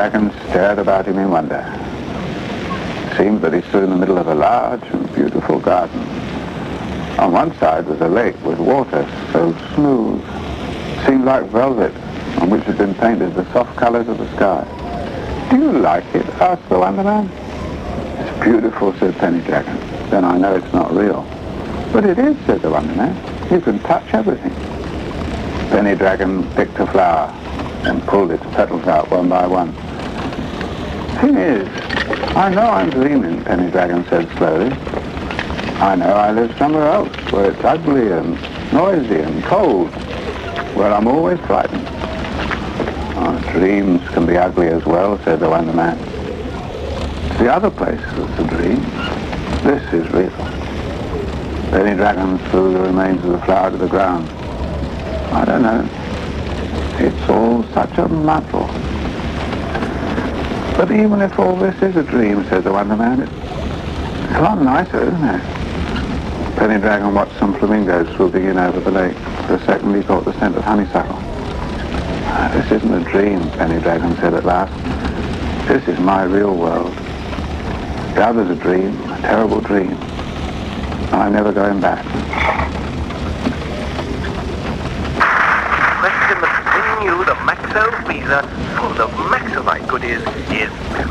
Dragon stared about him in wonder. It seemed that he stood in the middle of a large and beautiful garden. On one side was a lake with water so smooth, it seemed like velvet, on which had been painted the soft colours of the sky. "Do you like it?" asked the Wonder Man. "It's beautiful," said Penny Dragon. "Then I know it's not real." "But it is," said the Wonder Man. "You can touch everything." Penny Dragon picked a flower and pulled its petals out one by one. "Thing is, I know I'm dreaming," Penny Dragon said slowly. "I know I live somewhere else, where it's ugly and noisy and cold, where I'm always frightened." "Oh, dreams can be ugly as well," said the Wonder Man. "It's the other place that's a dream. This is real." Penny Dragon threw the remains of the flower to the ground. "I don't know. It's all such a muddle." "But even if all this is a dream," said the Wonder Man, "it's a lot nicer, isn't it?" Penny Dragon watched some flamingos swooping in over the lake. For a second he caught the scent of honeysuckle. "This isn't a dream," Penny Dragon said at last. "This is my real world. The other's a dream, a terrible dream. I'm never going back." Next in the menu, the Maxo Freezer, full of Maxolite goodies, is